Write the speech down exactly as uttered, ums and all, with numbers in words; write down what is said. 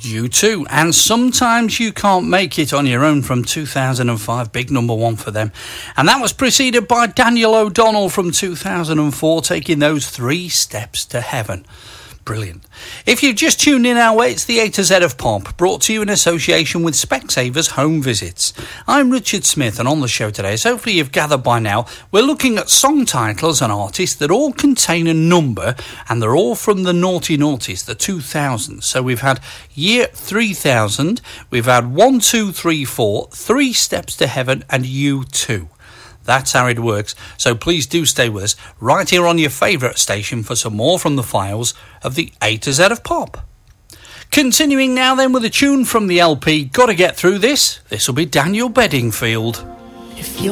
You too, and Sometimes You Can't Make It on Your Own from two thousand five, big number one for them. And that was preceded by Daniel O'Donnell from two thousand four, taking those three steps to heaven. Brilliant. If you've just tuned in our way, it's the A to Z of Pop, brought to you in association with Specsavers Home Visits. I'm Richard Smith, and on the show today, as hopefully you've gathered by now, we're looking at song titles and artists that all contain a number, and they're all from the naughty noughties, the two thousands. So we've had year three thousand, we've had one, two, three, four, Three Steps to Heaven, and U two. That's how it works, so please do stay with us right here on your favourite station for some more from the files of the A to Z of Pop. Continuing now then with a tune from the L P Gotta Get Through This, this will be Daniel Bedingfield. If you're